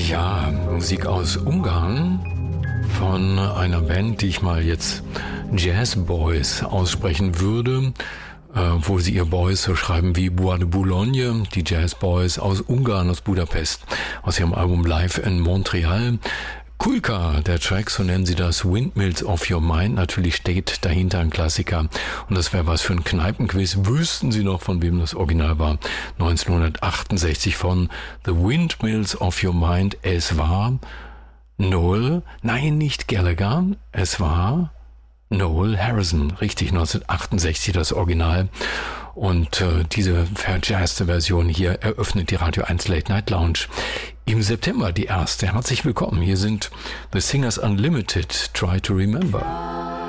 Ja, Musik aus Ungarn von einer Band, die ich mal jetzt Jazz Boys aussprechen würde, wo sie ihr Boys so schreiben wie Bois de Boulogne, die Jazz Boys aus Ungarn, aus Budapest, aus ihrem Album Live in Montreal. Kulka, der Track, so nennen sie das, Windmills of Your Mind, natürlich steht dahinter ein Klassiker. Und das wäre was für ein Kneipenquiz. Wüssten Sie noch, von wem das Original war? 1968 von The Windmills of Your Mind. Es war Noel, nein, nicht Gallagher, es war Noel Harrison, richtig, 1968 das Original. Und diese verjazzte Version hier eröffnet die Radio 1 Late Night Lounge im September, die erste. Herzlich willkommen, hier sind The Singers Unlimited, Try to Remember.